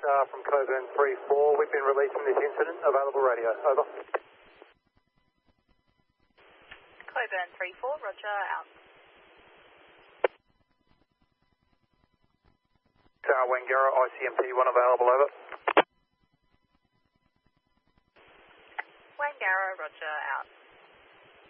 from Coburn 3-4. We've been releasing this incident. Available radio. Over. Coburn 3-4, roger, out. Wangara, ICMP 1 available, over. Wangara, roger, out.